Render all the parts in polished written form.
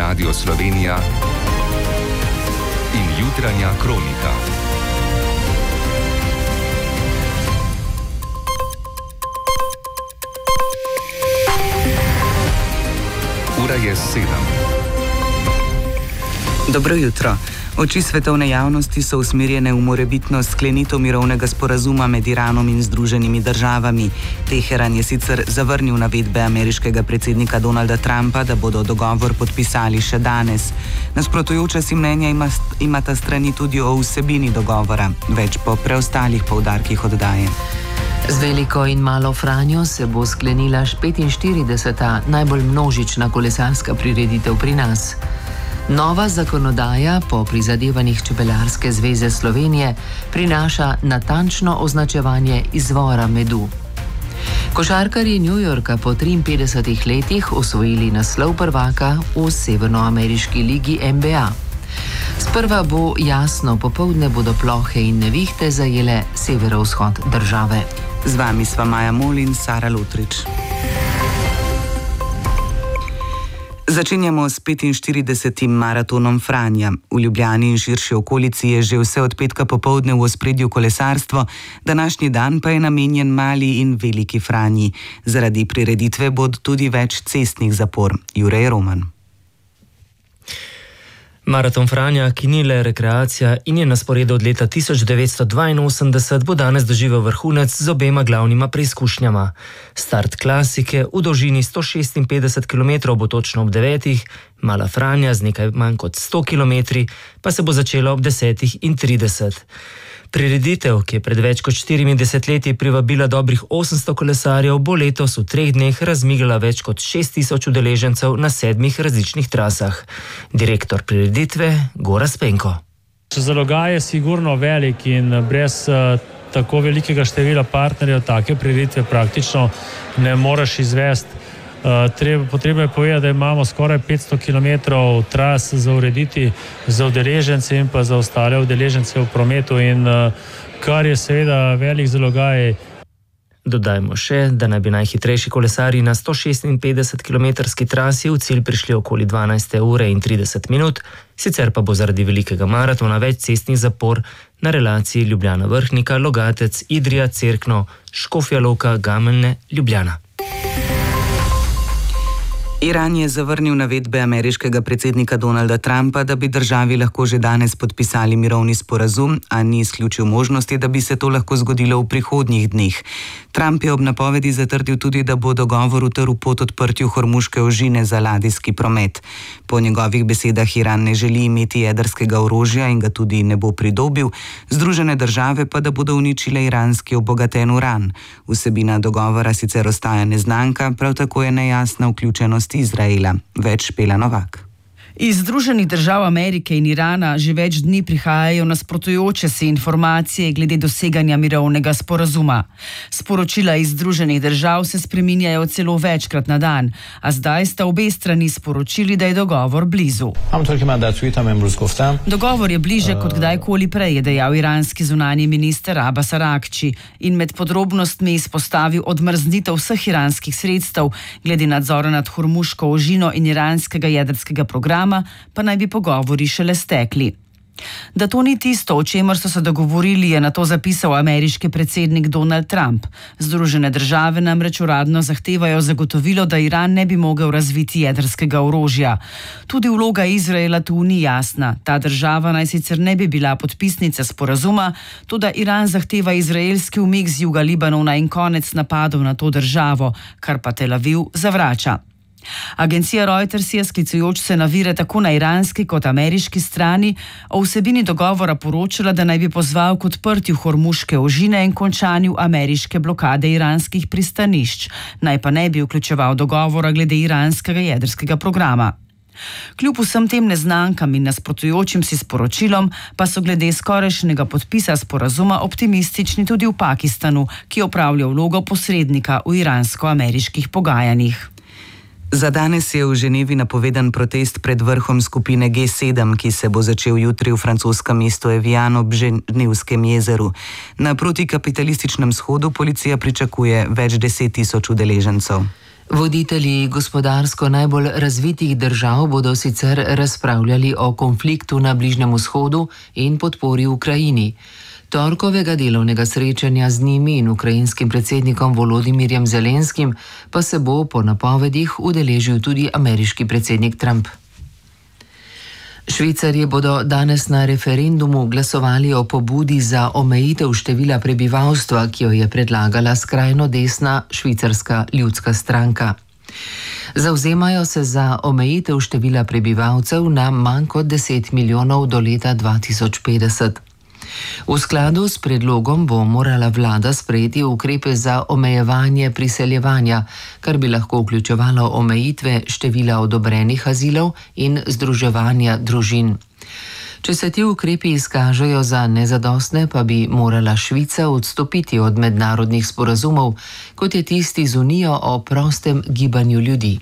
Radio Slovenija in jutranja kronika. Ura je 7. Dobro jutro. Oči svetovne javnosti so usmerjene v morebitno sklenitev mirovnega sporazuma med Iranom in Združenimi državami. Teheran je sicer zavrnil navedbe ameriškega predsednika Donalda Trumpa, da bodo dogovor podpisali še danes. Nasprotujoča si mnenja imata strani tudi o vsebini dogovora. Več po preostalih poudarkih oddaje. Z Veliko in Malo Franjo se bo sklenila 45. najbolj množična kolesarska prireditev pri nas. Nova zakonodaja po prizadevanjih Čebelarske zveze Slovenije prinaša natančno označevanje izvora medu. Košarkarji New Yorka po 53 letih osvojili naslov prvaka v severnoameriški ligi NBA. Sprva bo jasno, popoldne bodo plohe in nevihte zajele severovzhod države. Z vami sva Maja Mol in Sara Lutrič. Začenjamo s 45. maratonom Franja. V Ljubljani in širši okolici je že vse od petka popoldne v ospredju kolesarstvo, današnji dan pa je namenjen Mali in Veliki Franji. Zaradi prireditve bo tudi več cestnih zapor. Jurej Roman. Maraton Franja, ki ni le rekreacija in je na sporedu od leta 1982, bo danes doživel vrhunec z obema glavnima preizkušnjama. Start klasike v dolžini 156 km bo točno ob 9, Mala Franja z nekaj manj kot 100 km pa se bo začela ob 10:30. Prireditev, ki je pred več kot 4 desetletji privabila dobrih 800 kolesarjev, bo letos v 3 dneh razmigala več kot 6000 udeležencev na 7 različnih trasah. Direktor prireditve Gorazd Penko. Zalogaj je sigurno velik in brez tako velikega števila partnerjev take prireditve praktično ne moreš izvesti. Potrebno je povedati, da imamo skoraj 500 km tras za urediti za udeležence in pa za ostale udeležence v prometu, in kar je seveda velik zalogaj. Dodajmo še, da naj bi najhitrejši kolesarji na 156 km trasi v cilj prišli okoli 12:30, sicer pa bo zaradi velikega maratona več cestnih zapor na relaciji Ljubljana-Vrhnika, Logatec, Idrija, Cerkno, Škofja Loka, Gameljne, Ljubljana. Iran je zavrnil navedbe ameriškega predsednika Donalda Trumpa, da bi državi lahko že danes podpisali mirovni sporazum, a ni izključil možnosti, da bi se to lahko zgodilo v prihodnjih dneh. Trump je ob napovedi zatrdil tudi, da bo dogovor utrl pot odprtju Hormuške ožine za ladijski promet. Po njegovih besedah Iran ne želi imeti jedrskega orožja in ga tudi ne bo pridobil, Združene države pa da bodo uničile iranski obogaten uran. Vsebina dogovora sicer ostaja neznanka, prav tako je nejasna vključenost Izraela. Več Špela Novak. Iz Združenih držav Amerike in Irana že več dni prihajajo nasprotujoče se informacije glede doseganja mirovnega sporazuma. Sporočila iz Združenih držav se spreminjajo celo večkrat na dan, a zdaj sta obe strani sporočili, da je dogovor blizu. Dogovor je bliže kot kdajkoli prej, je dejal iranski zunanji minister Abbas Araghči in med podrobnostmi izpostavil odmrznitev vseh iranskih sredstev glede nadzora nad Hormuško ožino in iranskega jedrskega programa, pa naj bi pogovori šele stekli. Da to ni tisto, o čemer so se dogovorili, je nato zapisal ameriški predsednik Donald Trump. Združene države namreč uradno zahtevajo zagotovilo, da Iran ne bi mogel razviti jedrskega orožja. Tudi vloga Izraela tu ni jasna. Ta država naj sicer ne bi bila podpisnica sporazuma, toda Iran zahteva izraelski umik z juga Libanona in konec napadov na to državo, kar pa Tel Aviv zavrača. Agencija Reuters je, sklicujoč se na vire tako na iranski kot ameriški strani, o vsebini dogovora poročala, da naj bi pozval k odprtju Hormuške ožine in končanju ameriške blokade iranskih pristanišč, naj pa ne bi vključeval dogovora glede iranskega jedrskega programa. Kljub vsem tem neznankam in nasprotujočim si sporočilom pa so glede skorajšnjega podpisa sporazuma optimistični tudi v Pakistanu, ki opravlja vlogo posrednika v iransko-ameriških pogajanjih. Za danes je v Ženevi napovedan protest pred vrhom skupine G7, ki se bo začel jutri v francoskem mestu Evian ob Ženevskem jezeru. Na protikapitalističnem shodu policija pričakuje več 10 000 udeležencev. Voditelji gospodarsko najbolj razvitih držav bodo sicer razpravljali o konfliktu na Bližnjem vzhodu in podpori Ukrajini. Torkovega delovnega srečanja z njimi in ukrajinskim predsednikom Volodimirjem Zelenskim pa se bo po napovedih udeležil tudi ameriški predsednik Trump. Švicarji bodo danes na referendumu glasovali o pobudi za omejitev števila prebivalstva, ki jo je predlagala skrajno desna švicarska ljudska stranka. Zavzemajo se za omejitev števila prebivalcev na manj kot 10 milijonov do leta 2050. V skladu s predlogom bo morala vlada sprejeti ukrepe za omejevanje priseljevanja, kar bi lahko vključevalo omejitve števila odobrenih azilov in združevanja družin. Če se ti ukrepi izkažejo za nezadostne, pa bi morala Švica odstopiti od mednarodnih sporazumov, kot je tisti z Unijo o prostem gibanju ljudi.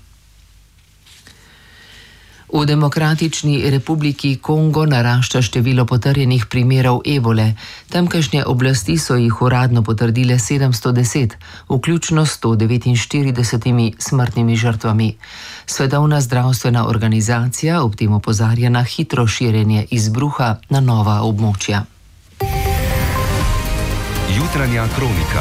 V Demokratični republiki Kongo narašča število potrjenih primerov ebole. Tamkajšnje oblasti so jih uradno potrdile 710, vključno s 149 smrtnimi žrtvami. Svetovna zdravstvena organizacija ob tem opozarja na hitro širjenje izbruha na nova območja. Jutranja kronika.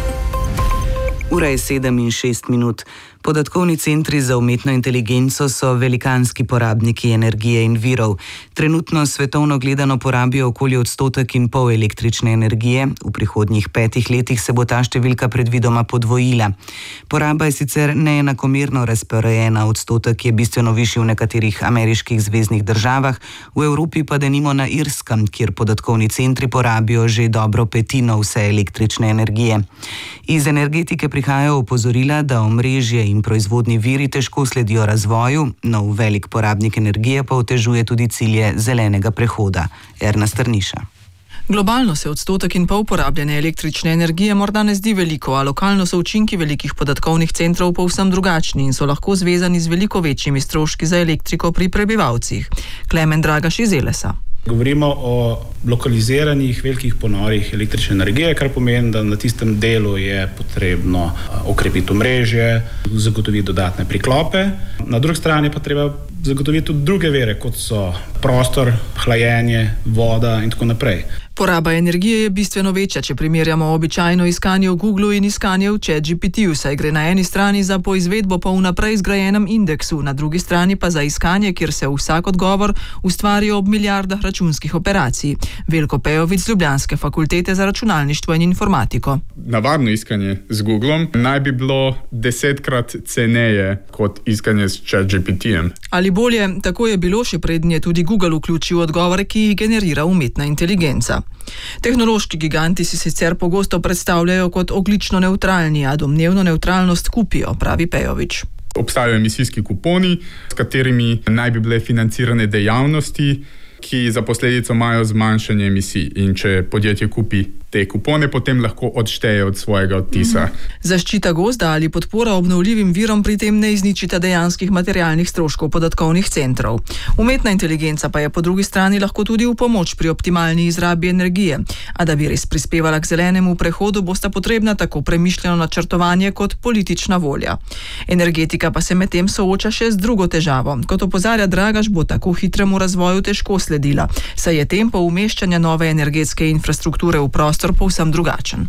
Ura je 7:06. Podatkovni centri za umetno inteligenco so velikanski porabniki energije in virov. Trenutno svetovno gledano porabijo okoli 1,5% električne energije, v prihodnjih 5 letih se bo ta številka predvidoma podvojila. Poraba je sicer neenakomerno razporejena, odstotek je bistveno višji v nekaterih ameriških zveznih državah, v Evropi pa denimo na Irskem, kjer podatkovni centri porabijo že dobro petino vse električne energije. Iz energetike prihajajo opozorila, da omrežje in proizvodni viri težko sledijo razvoju, nov velik porabnik energije pa otežuje tudi cilje zelenega prehoda. Erna Strniša. Globalno se 1,5% porabljene električne energije morda ne zdi veliko, a lokalno so učinki velikih podatkovnih centrov povsem drugačni in so lahko zvezani z veliko večjimi stroški za elektriko pri prebivalcih. Klemen Dragaš iz Elesa. Govorimo o lokaliziranih velikih ponorih električne energije, kar pomeni, da na tistem delu je potrebno okrepiti omrežje, zagotoviti dodatne priklope. Na drugi strani pa treba zagotoviti tudi druge vire, kot so prostor, hlajenje, voda in tako naprej. Poraba energije je bistveno večja, če primerjamo običajno iskanje v Googlu in iskanje v ChatGPT-ju, saj gre na eni strani za poizvedbo po vnaprej zgrajenem indeksu, na drugi strani pa za iskanje, kjer se vsak odgovor ustvari ob milijardah računskih operacij. Veljko Pejović z Ljubljanske fakultete za računalništvo in informatiko. Navadno iskanje z Googlom naj bi bilo 10-krat ceneje kot iskanje s ChatGPT-jem. Ali bolje, tako je bilo še prednje tudi Google vključil odgovore, ki jih generira umetna inteligenca. Tehnološki giganti si sicer pogosto predstavljajo kot ogljično nevtralni, a domnevno nevtralnost kupijo, pravi Pejović. Obstajajo emisijski kuponi, s katerimi naj bi bile financirane dejavnosti, ki za posledico imajo zmanjšanje emisij. In če podjetje kupi te kupone, potem lahko odšteje od svojega odtisa. Zaščita gozda ali podpora obnovljivim virom pri tem ne izničita dejanskih materialnih stroškov podatkovnih centrov. Umetna inteligenca pa je po drugi strani lahko tudi v pomoč pri optimalni izrabi energije. A da bi res prispevala k zelenemu prehodu, bosta potrebna tako premišljeno načrtovanje kot politična volja. Energetika pa se medtem sooča še z drugo težavo. Kot opozarja Dragaš, bo tako hitremu razvoju težko sledila, saj je tempo umeščanja nove energetske infrastrukture v prostor povsem drugačen.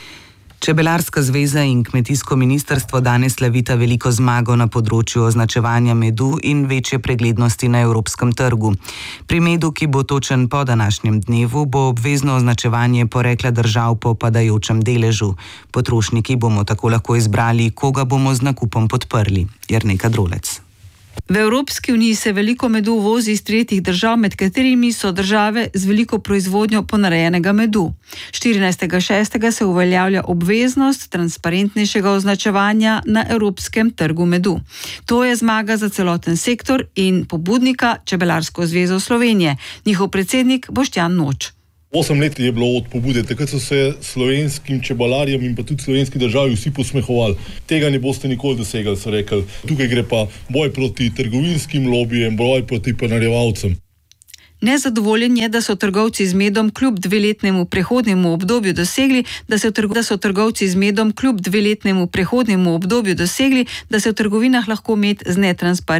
Čebelarska zveza in kmetijsko ministrstvo danes slavita veliko zmago na področju označevanja medu in večje preglednosti na evropskem trgu. Pri medu, ki bo točen po današnjem dnevu, bo obvezno označevanje porekla držav po padajočem deležu. Potrošniki bomo tako lahko izbrali, koga bomo z nakupom podprli. Jernejka Drolec. V Evropski uniji se veliko medu uvozi iz tretjih držav, med katerimi so države z veliko proizvodnjo ponarejenega medu. 14.6. se uveljavlja obveznost transparentnejšega označevanja na evropskem trgu medu. To je zmaga za celoten sektor in pobudnika Čebelarsko zvezo Slovenije, njihov predsednik Boštjan Noč. 8 let je bilo od pobude, takrat so se slovenskim čebelarjem in pa tudi slovenski državi vsi posmehovali. Tega ne boste nikoli dosegali, so rekli. Tukaj gre pa boj proti trgovinskim lobijem, boj proti ponarejevalcem. Nezadovoljen je, da so trgovci z medom kljub dveletnemu prehodnemu obdobju dosegli, da se v trgovinah lahko med z netransparentnimi